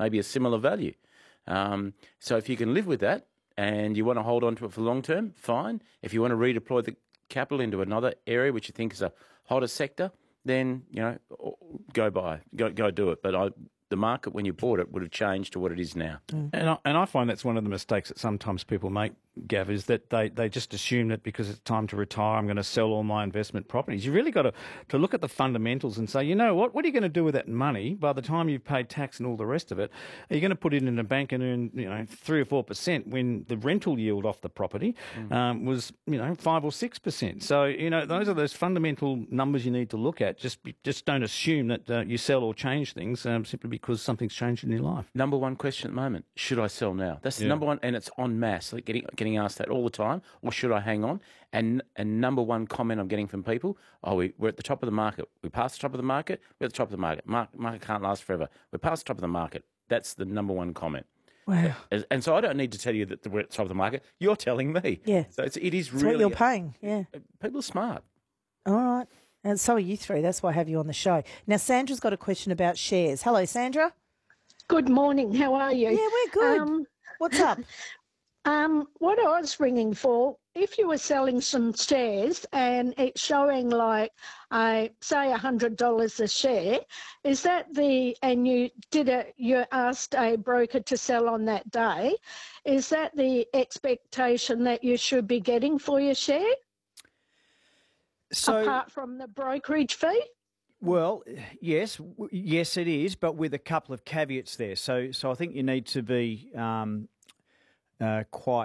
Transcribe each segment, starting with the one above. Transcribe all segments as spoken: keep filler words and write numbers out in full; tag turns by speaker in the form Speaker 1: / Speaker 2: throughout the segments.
Speaker 1: maybe a similar value. Um, so if you can live with that and you want to hold on to it for the long term, fine. If you want to redeploy the capital into another area which you think is a hotter sector, then, you know, go buy, go go do it. But I, the market when you bought it would have changed to what it is now.
Speaker 2: Mm. And I, and I find that's one of the mistakes that sometimes people make, Gav, is that they, they just assume that because it's time to retire, I'm going to sell all my investment properties. You really got to, to look at the fundamentals and say, you know what, what are you going to do with that money by the time you've paid tax and all the rest of it? Are you going to put it in a bank and earn, you know, three or four percent when the rental yield off the property mm. um, was, you know, five or six percent? So, you know, those are those fundamental numbers you need to look at. Just just don't assume that uh, you sell or change things um, simply because something's changed in your life.
Speaker 1: Number one question at the moment, should I sell now? That's the yeah. number one, and it's en masse, like getting getting asked that all the time, or should I hang on? And and number one comment I'm getting from people, oh, we, we're at the top of the market. We passed the top of the market. We're at the top of the market. Market, market can't last forever. We're past the top of the market. That's the number one comment.
Speaker 3: Wow.
Speaker 1: And, and so I don't need to tell you that we're at the top of the market. You're telling me.
Speaker 3: Yeah.
Speaker 1: So it's, it is
Speaker 3: it's
Speaker 1: really...
Speaker 3: what you're paying, yeah.
Speaker 1: People are smart.
Speaker 3: All right. And so are you three. That's why I have you on the show. Now, Sandra's got a question about shares. Hello, Sandra.
Speaker 4: Good morning. How are you?
Speaker 3: Yeah, we're good. Um, What's up?
Speaker 4: Um, what I was ringing for, if you were selling some shares and it's showing like, uh, say, one hundred dollars a share, is that the, and you did a, you asked a broker to sell on that day, is that the expectation that you should be getting for your share? So, apart from the brokerage fee?
Speaker 5: Well, yes, yes, it is, but with a couple of caveats there. So, so I think you need to be um, uh, quite.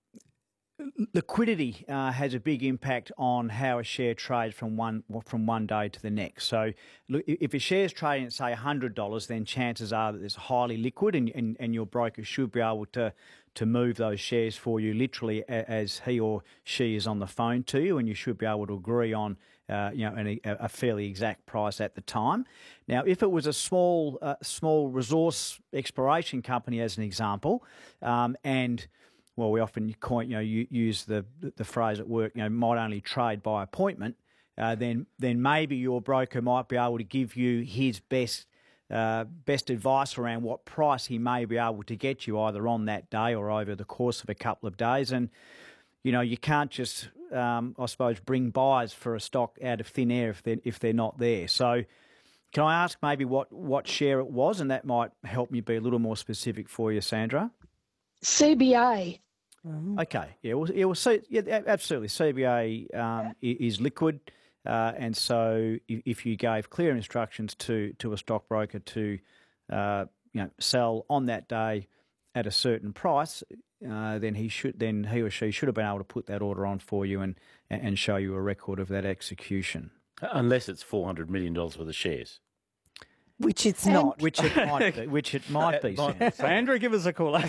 Speaker 5: Liquidity uh, has a big impact on how a share trades from one from one day to the next. So, look, if a share's trading at say one hundred dollars, then chances are that it's highly liquid, and, and, and your broker should be able to to move those shares for you literally as he or she is on the phone to you, and you should be able to agree on uh, you know an, a fairly exact price at the time. Now, if it was a small uh, small resource exploration company, as an example, um, and well, we often coin, you know, use the the phrase at work, you know, might only trade by appointment. Uh, then, then maybe your broker might be able to give you his best uh, best advice around what price he may be able to get you either on that day or over the course of a couple of days. And you know, you can't just, um, I suppose, bring buyers for a stock out of thin air if they if they're not there. So, can I ask maybe what what share it was, and that might help me be a little more specific for you, Sandra?
Speaker 4: C B A.
Speaker 5: Mm-hmm. Okay, yeah, well, it was, yeah, absolutely. C B A um, is liquid, uh, and so if, if you gave clear instructions to to a stockbroker to, uh, you know, sell on that day at a certain price, uh, then he should, then he or she should have been able to put that order on for you and and show you a record of that execution.
Speaker 1: Unless it's four hundred million dollars worth of shares.
Speaker 3: Which it's not.
Speaker 5: Which it might be. Which it might be. Sandra,
Speaker 2: Sandra give us a call.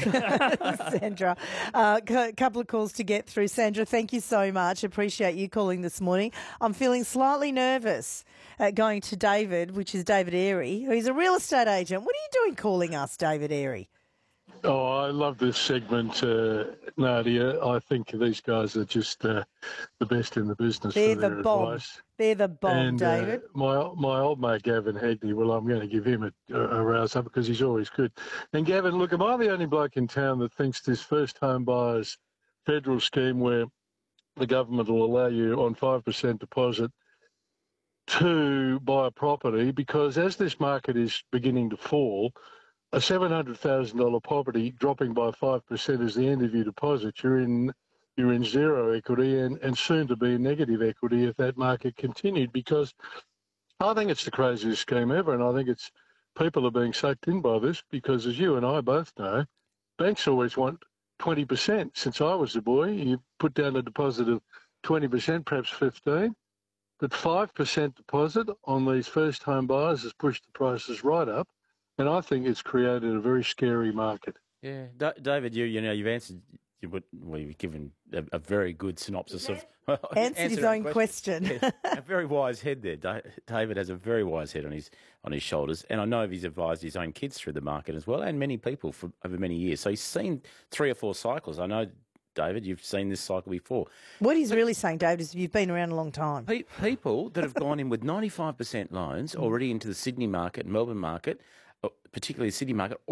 Speaker 3: Sandra, a uh, c- couple of calls to get through. Sandra, thank you so much. Appreciate you calling this morning. I'm feeling slightly nervous at going to David, which is David Airy, who's a real estate agent. What are you doing calling us, David Airy?
Speaker 6: Oh, I love this segment, uh, Nadia. I think these guys are just uh, the best in the business
Speaker 3: They're
Speaker 6: for
Speaker 3: the
Speaker 6: their
Speaker 3: bomb.
Speaker 6: advice.
Speaker 3: They're the bomb,
Speaker 6: and,
Speaker 3: David.
Speaker 6: Uh, my my old mate Gavin Hagney, well, I'm going to give him a, a rouse up because he's always good. And Gavin, look, am I the only bloke in town that thinks this first home buyers federal scheme where the government will allow you on five percent deposit to buy a property? Because as this market is beginning to fall, a seven hundred thousand dollars property dropping by five percent is the end of your deposit. You're in you're in zero equity and, and soon to be negative equity if that market continued, because I think it's the craziest scheme ever, and I think it's people are being sucked in by this because, as you and I both know, banks always want twenty percent. Since I was a boy, you put down a deposit of twenty percent, perhaps fifteen, but five percent deposit on these first home buyers has pushed the prices right up. And I think it's created a very scary market.
Speaker 1: Yeah, D- David, you you know you've answered. You would, well, you've given a, a very good synopsis of
Speaker 3: answered his own question.
Speaker 1: question. Yeah, a very wise head there. David has a very wise head on his on his shoulders, and I know he's advised his own kids through the market as well, and many people for over many years. So he's seen three or four cycles. I know, David, you've seen this cycle before.
Speaker 3: What he's but, really saying, David, is you've been around a long time.
Speaker 1: Pe- people that have gone in with ninety-five percent loans already into the Sydney market, Melbourne market, particularly the Sydney market,